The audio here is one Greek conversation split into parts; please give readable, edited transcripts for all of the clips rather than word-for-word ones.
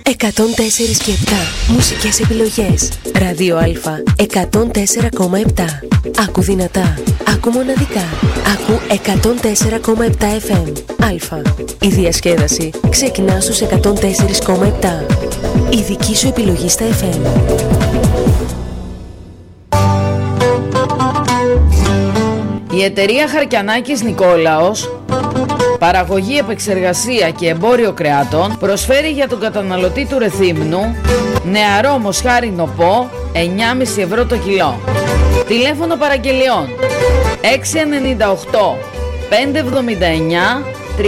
104 και 7. Μουσικές επιλογές. Ράδιο Α 104,7. Άκου δυνατά. Άκου μοναδικά. Άκου 104,7 FM. Α. Η διασκέδαση ξεκινά στους 104,7. Η δική σου επιλογή στα FM. Η εταιρεία Χαρκιανάκης Νικόλαος, παραγωγή, επεξεργασία και εμπόριο κρεάτων, προσφέρει για τον καταναλωτή του Ρεθύμνου νεαρό μοσχάρι νοπό 9,5 ευρώ το κιλό. Τηλέφωνο παραγγελιών 698 579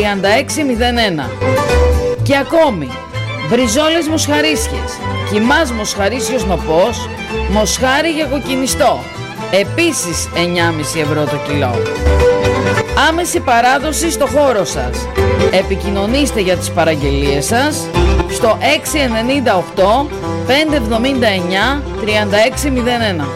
3601. Και ακόμη μπριζόλες μοσχαρίσιες, κιμάς μοσχαρίσιος νοπός, μοσχάρι για κοκκινιστό, επίσης 9,5 ευρώ το κιλό. Άμεση παράδοση στο χώρο σας. Επικοινωνήστε για τις παραγγελίες σας στο 698 579 3601.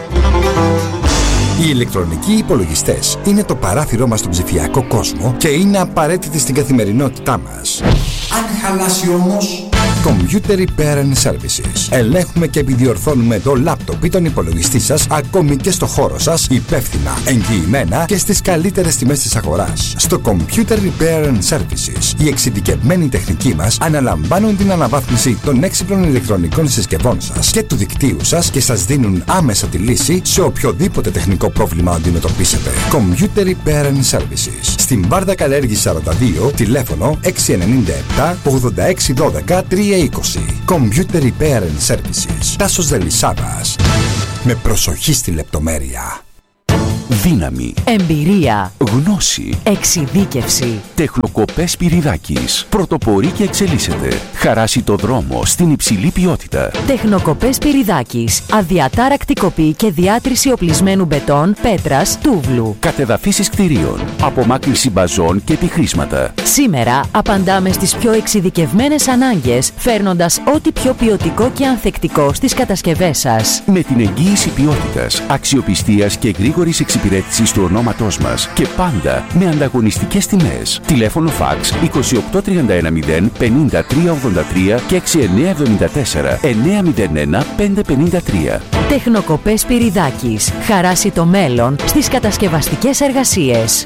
Οι ηλεκτρονικοί υπολογιστές είναι το παράθυρό μας στον ψηφιακό κόσμο και είναι απαραίτητοι στην καθημερινότητά μας. Αν χαλάσει όμως, Computer Repair and Services. Ελέγχουμε και επιδιορθώνουμε το λάπτοπ ή τον υπολογιστή σας, ακόμη και στο χώρο σας, υπεύθυνα, εγγυημένα και στις καλύτερες τιμές της αγοράς. Στο Computer Repair and Services, οι εξειδικευμένοι τεχνικοί μας αναλαμβάνουν την αναβάθμιση των έξυπνων ηλεκτρονικών συσκευών σας και του δικτύου σας και σας δίνουν άμεσα τη λύση σε οποιοδήποτε τεχνικό πρόβλημα αντιμετωπίσετε. Computer Repair and Services. Στην Βάρδα Καλέργης 42, τηλέφωνο 697 86 12 320. Computer Repair and Services. Τάσος Δελισσάβας. Με προσοχή στη λεπτομέρεια. Δύναμη, εμπειρία, γνώση, εξειδίκευση. Τεχνοκοπές Σπυριδάκης. Πρωτοπορεί και εξελίσσεται. Χαράσει το δρόμο στην υψηλή ποιότητα. Τεχνοκοπές Σπυριδάκης. Αδιατάρακτη κοπή και διάτρηση οπλισμένου μπετόν, πέτρας, τούβλου. Κατεδαφίσεις κτηρίων. Απομάκρυνση μπαζών και επιχρήσματα. Σήμερα απαντάμε στις πιο εξειδικευμένες ανάγκες, φέρνοντας ό,τι πιο ποιοτικό και ανθεκτικό στις κατασκευές σας. Με την εγγύηση ποιότητας, αξιοπιστίας και γρήγορης εξυπηρέτησης του ονόματός μας και πάντα με ανταγωνιστικές τιμές. Τηλέφωνο φαξ 28 31 0 50 383 και 6974 901 553. Τεχνοκοπές Σπυριδάκης. Χαράσει το μέλλον στις κατασκευαστικές εργασίες.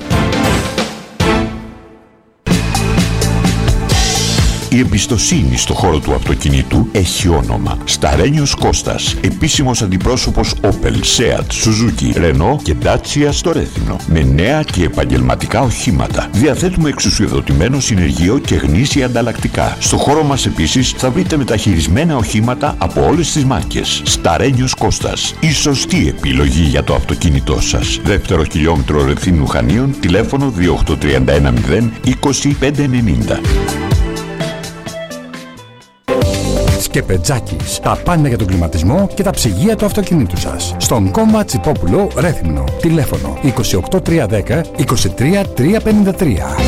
Η εμπιστοσύνη στο χώρο του αυτοκινήτου έχει όνομα. Σταρένιος Κώστας, επίσημος αντιπρόσωπος Opel, Seat, Suzuki, Renault και Dacia στο Ρέθυμνο. Με νέα και επαγγελματικά οχήματα. Διαθέτουμε εξουσιοδοτημένο συνεργείο και γνήσια ανταλλακτικά. Στο χώρο μας επίσης θα βρείτε μεταχειρισμένα οχήματα από όλες τις μάρκες. Σταρένιος Κώστας, η σωστή επιλογή για το αυτοκίνητό σας. Δεύτερο χιλιόμετρο Ρεθύμνου Χανίων, τηλέφωνο 28310 20 590. Σκεπετζάκης. Τα πάντα για τον κλιματισμό και τα ψυγεία του αυτοκινήτου σας. Στον Κόμμα Τσιπόπουλο, Ρέθυμνο. Τηλέφωνο 28310 23 353.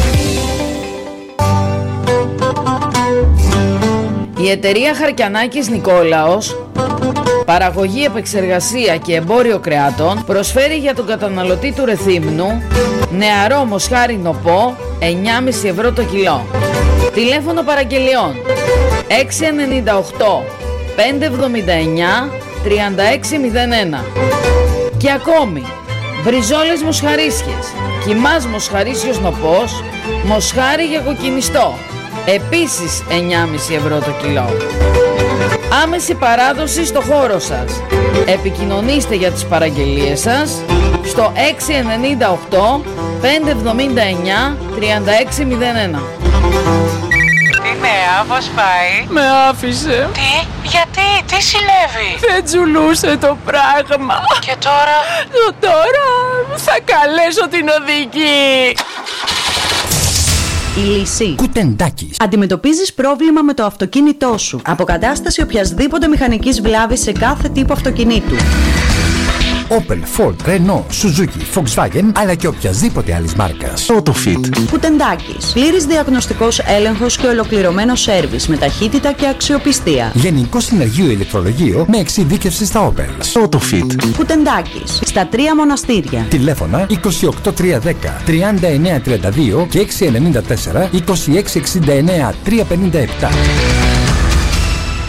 Η εταιρεία Χαρκιανάκης Νικόλαος, παραγωγή, επεξεργασία και εμπόριο κρεάτων, προσφέρει για τον καταναλωτή του Ρεθύμνου νεαρό μοσχάρι νοπό 9,5 ευρώ το κιλό. Τηλέφωνο παραγγελιών 698 579 3601. Και ακόμη μπριζόλες μοσχαρίσιες, κιμάς μοσχαρίσιος νοπός, μοσχάρι για κοκκινιστό, επίσης 9,5 ευρώ το κιλό. Άμεση παράδοση στο χώρο σας. Επικοινωνήστε για τις παραγγελίες σας στο 698 579 3601. Τι νέα, πώς πάει? Με άφησε. Τι, γιατί, τι συνέβη? Δεν τζουλούσε το πράγμα. Και τώρα? Τώρα θα καλέσω την οδηγή. Η λύση. Κουτεντάκης. Αντιμετωπίζεις πρόβλημα με το αυτοκίνητό σου. Αποκατάσταση οποιασδήποτε μηχανικής βλάβης σε κάθε τύπο αυτοκινήτου. Opel, Ford, Renault, Suzuki, Volkswagen, αλλά και οποιασδήποτε άλλης μάρκας. Autofit. Κουτεντάκης. Πλήρης διαγνωστικός έλεγχος και ολοκληρωμένο σέρβις με ταχύτητα και αξιοπιστία. Γενικό συνεργείο ηλεκτρολογείο με εξειδίκευση στα Opel. Autofit. Κουτεντάκης. Στα 3 μοναστήρια. Τηλέφωνα 28310 3932 και 694 2669 357.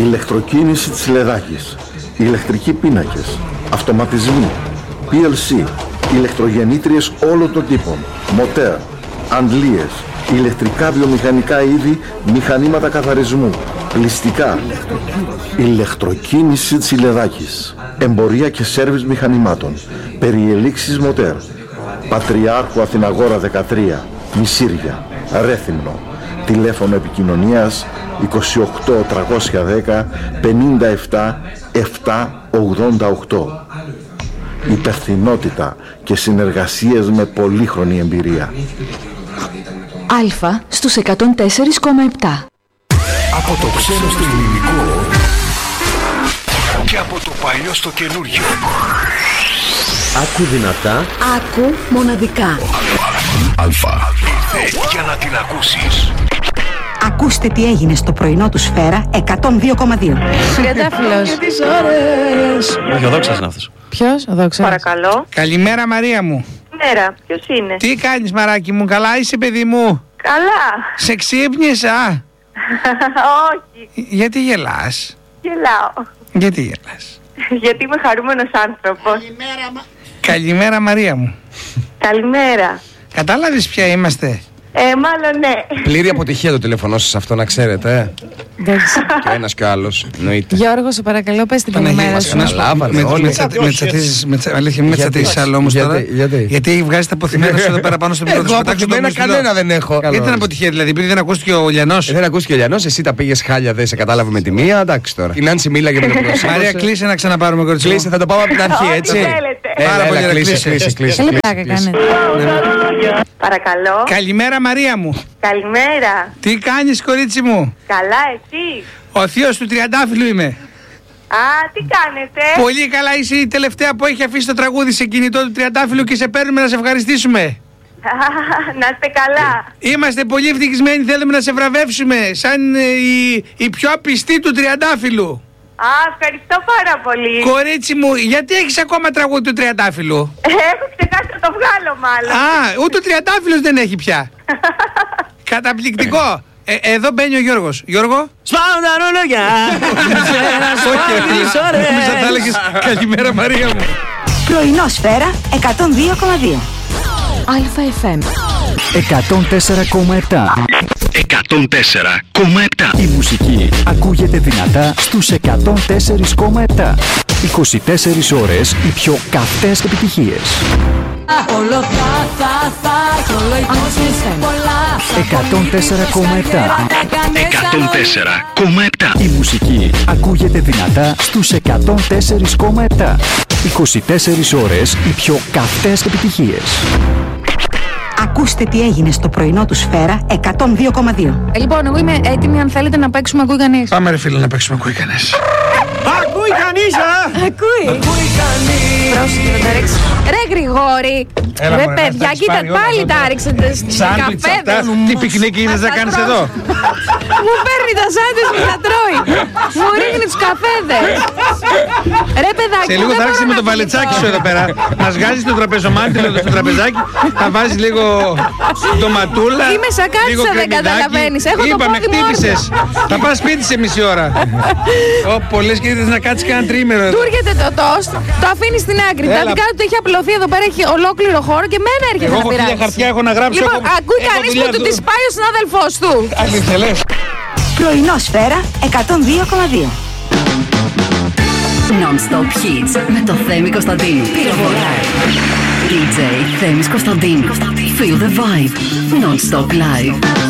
Ηλεκτροκίνηση της Λεδάκης. Ηλεκτρικοί πίνακες. Αυτοματισμοί. PLC. Ηλεκτρογεννήτριες όλων των τύπων. Μοτέρ. Αντλίες. Ηλεκτρικά βιομηχανικά είδη. Μηχανήματα καθαρισμού. Πλυστικά. Ηλεκτροκίνηση της Λεδάκης. Εμπορία και σέρβις μηχανημάτων. Περιελήξεις μοτέρ. Πατριάρχου Αθηναγόρα 13. Μισήρια. Ρέθυμνο. Τηλέφωνο επικοινωνίας 28 310 57 788. Υπευθυνότητα και συνεργασίες με πολύχρονη εμπειρία. Αλφα στους 104,7. Από το ξένο στο ελληνικό και από το παλιό στο καινούργιο. Άκου δυνατά. Άκου μοναδικά. Αλφα. Για να την ακούσεις. Ακούστε τι έγινε στο πρωινό του Σφαίρα 102,2. Τριαντάφυλλος. Και τις ώρες. Όχι, ο Δόξας είναι αυτός. Ποιος, ο Δόξας? Παρακαλώ. Καλημέρα Μαρία μου. Μέρα, ποιος είναι? Τι κάνεις μαράκι μου, καλά είσαι παιδί μου? Καλά. Σε ξύπνησα? Όχι. Γιατί γελάς? Γελάω. Γιατί γελάς? Γιατί είμαι χαρούμενος άνθρωπος. Καλημέρα Μαρία μου. Καλημέρα. Κατάλαβες ποια είμαστε? Μάλλον ναι. Πλήρη αποτυχία το τηλέφωνο σας αυτό, να ξέρετε. Εντάξει. Και ο ένας και ο άλλος. Εννοείται. Γιώργο, σε παρακαλώ, πες την καλημέρα σου. Με αλήθεια, μην με τσατήσεις άλλο όμως τώρα. Γιατί βγάζεις τα αποθυμένες εδώ πέρα πάνω στο μικρό. Εγώ αποθυμένα κανένα δεν έχω. Γιατί ήταν αποτυχία δηλαδή, επειδή δεν ακούστηκε ο Λιανός? Δεν ακούστηκε ο Λιανός, εσύ τα πήγες χάλια, δεν σε κατάλαβε με τη μία. Εντάξει τώρα. Η Νάνση μίλαγε με τον πρόσωπο. Μαρία, κλείσε να ξαναπάρουμε κορίτσι. Κλείσε, θα το πάμε από την αρχή, έτσι. Πάρα πολύ ωραία, κλείσε. Παρακαλώ. Καλημέρα Μαρία μου. Καλημέρα. Τι κάνεις κορίτσι μου? Καλά, εσύ? Ο θείος του Τριαντάφυλλου είμαι. Α, τι κάνετε? Πολύ καλά, είσαι η τελευταία που έχει αφήσει το τραγούδι σε κινητό του Τριαντάφυλλου και σε παίρνουμε να σε ευχαριστήσουμε. Να είστε καλά. Είμαστε πολύ ευτυχισμένοι, θέλουμε να σε βραβεύσουμε σαν η πιο πιστή του Τριαντάφυλλου. Α, ευχαριστώ πάρα πολύ. Κορίτσι μου, γιατί έχεις ακόμα τραγούδι του Τριαντάφυλλου? Έχω ξεχάσει να το βγάλω μάλλον. Α, ούτε ο Τριαντάφυλλος δεν έχει πια. Καταπληκτικό. Εδώ μπαίνει ο Γιώργος. Γιώργο. Σπάω τα ρολογιά. Όχι, θα τα έλεγες καλημέρα Μαρία μου. Πρωινό Σφαίρα 102,2. Αλφα FM 104,7. 104,7. Η μουσική ακούγεται δυνατά στους 104,7. 24 ώρες οι πιο καυτές επιτυχίες. Όλο θα όλο υπόσχεσαι πολλά. 104,7. 104,7. Η μουσική ακούγεται δυνατά στους 104,7. 24 ώρες οι πιο καυτές επιτυχίες. Ακούστε τι έγινε στο πρωινό του Σφαίρα 102,2. Λοιπόν, εγώ είμαι έτοιμη αν θέλετε να παίξουμε Ακούει Κανείς. Πάμε ρε φίλε να παίξουμε Ακούει Κανείς. Ακούει κανείς, Ακούει. Ακούει κανείς. Πρόσεχε να τα ρίξει. Ρε Γρηγόρη. Ρε παιδιά, κοίτα, πάλι τα ρίξατε στις καφέδες. Τι πικνίκι είδες να κάνεις εδώ? Μου παίρνει τα σάντες μου τα τρώει. Μου ρίχνει τους καφέδες. Ρε παιδάκι. Σε λίγο θα άρχισε με το βαλετσάκι σου εδώ πέρα. Να σγάζεις το τραπεζομάντιλο στο τραπεζάκι. Θα βάζεις λίγο ντοματούλα. Είμαι σαν κάτσα, δεν καταλαβαίνεις. Έχω το πόδι μου όρθιο. Θα πας σπίτι σε μισή ώρα. Πολλές και είδες να κάτσεις κανένα τρίμηνο. Του έρχεται το τόστ, το αφήνεις στην άκρη. Τα δικά του έχει απλωθεί εδώ πέρα, έχει ολόκληρο χώρο και μένα έρχεται να πειράξει. Εγώ χαρτιά έχω να γράψω. Λοιπόν, ακούει κανείς που του τις πάει ο συνάδελφός του. Αλήθεια λες? Πρωινό Σφαίρα 102,2. Non-stop hits με το Θέμη Κωνσταντίνου. Πυροβολά. DJ Θέμης Κωνσταντίνου. Feel the vibe. Non-stop live.